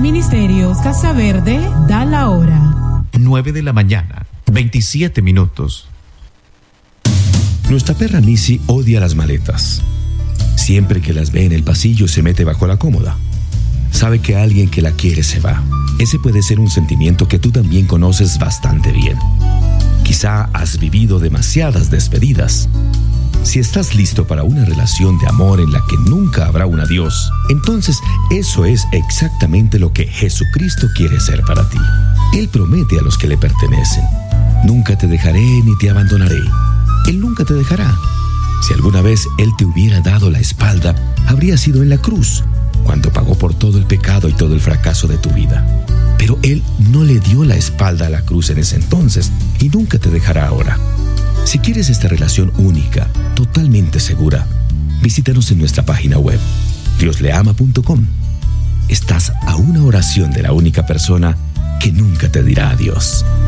Ministerios Casa Verde da la hora. 9:27 a.m. Nuestra perra Missy odia las maletas. Siempre que las ve en el pasillo se mete bajo la cómoda. Sabe que alguien que la quiere se va. Ese puede ser un sentimiento que tú también conoces bastante bien. Quizá has vivido demasiadas despedidas. Si estás listo para una relación de amor en la que nunca habrá un adiós, entonces eso es exactamente lo que Jesucristo quiere ser para ti. Él promete a los que le pertenecen: nunca te dejaré ni te abandonaré. Él nunca te dejará. Si alguna vez Él te hubiera dado la espalda, habría sido en la cruz, cuando pagó por todo el pecado y todo el fracaso de tu vida. Pero Él no le dio la espalda a la cruz en ese entonces y nunca te dejará ahora. Si quieres esta relación única, totalmente segura, visítanos en nuestra página web, diosleama.com. Estás a una oración de la única persona que nunca te dirá adiós.